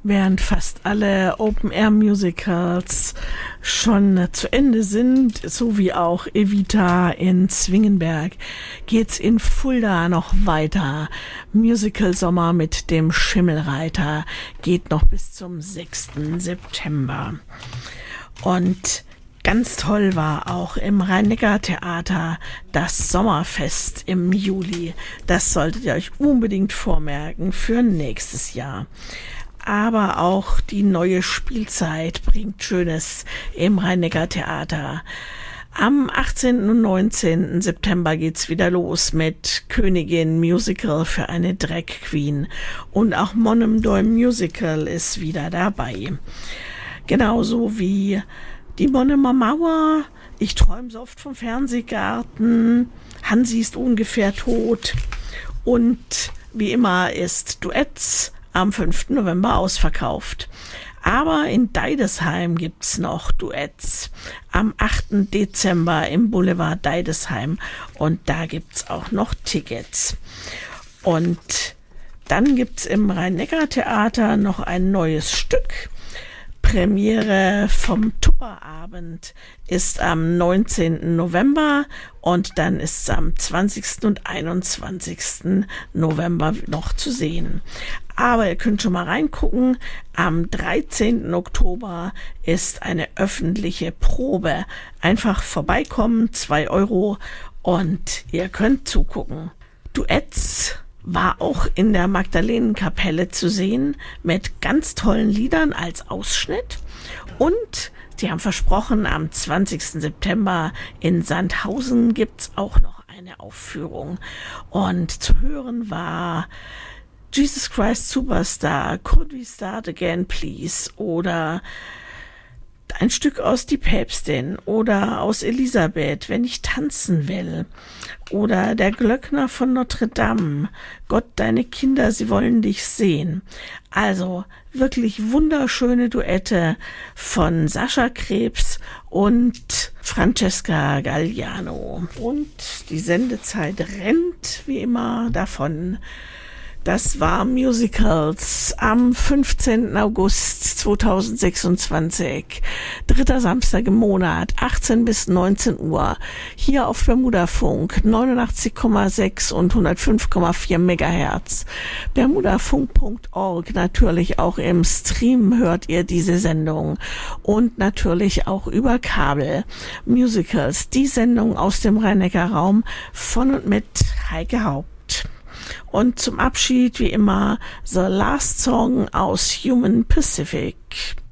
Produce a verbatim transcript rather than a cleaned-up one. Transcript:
Während fast alle Open-Air-Musicals schon zu Ende sind, so wie auch Evita in Zwingenberg, geht's in Fulda noch weiter. Musical-Sommer mit dem Schimmelreiter geht noch bis zum sechsten September. Und ganz toll war auch im Rhein-Neckar-Theater das Sommerfest im Juli. Das solltet ihr euch unbedingt vormerken für nächstes Jahr. Aber auch die neue Spielzeit bringt Schönes im Rhein-Neckar-Theater. Am achtzehnten und neunzehnten September geht's wieder los mit Königin Musical für eine Drag Queen. Und auch Monemdoi Musical ist wieder dabei. Genauso wie die Monemer Mauer, Ich träume so oft vom Fernsehgarten, Hansi ist ungefähr tot und wie immer ist Duetts am fünften November ausverkauft. Aber in Deidesheim gibt's noch Duetts am achten Dezember im Boulevard Deidesheim und da gibt's auch noch Tickets. Und dann gibt's im Rhein-Neckar-Theater noch ein neues Stück. Premiere vom Tupperabend ist am neunzehnten November und dann ist es am zwanzigsten und einundzwanzigsten November noch zu sehen. Aber ihr könnt schon mal reingucken. Am dreizehnten Oktober ist eine öffentliche Probe. Einfach vorbeikommen, zwei Euro und ihr könnt zugucken. Duetts war auch in der Magdalenenkapelle zu sehen mit ganz tollen Liedern als Ausschnitt. Und sie haben versprochen, am zwanzigsten September in Sandhausen gibt's auch noch eine Aufführung. Und zu hören war Jesus Christ Superstar, Could We Start Again Please oder ein Stück aus Die Päpstin oder aus Elisabeth, Wenn ich tanzen will oder Der Glöckner von Notre Dame, Gott, deine Kinder, sie wollen dich sehen. Also wirklich wunderschöne Duette von Sascha Krebs und Francesca Galliano. Und die Sendezeit rennt wie immer davon. Das war Musicals am fünfzehnten August zweitausendsechsundzwanzig, dritter Samstag im Monat, achtzehn bis neunzehn Uhr, hier auf Bermudafunk, neunundachtzig Komma sechs und hundertfünf Komma vier Megahertz. bermudafunk Punkt org, natürlich auch im Stream hört ihr diese Sendung und natürlich auch über Kabel. Musicals, die Sendung aus dem Rhein-Neckar-Raum von und mit Heike Haupt. Und zum Abschied, wie immer, The Last Song aus Human Pacific.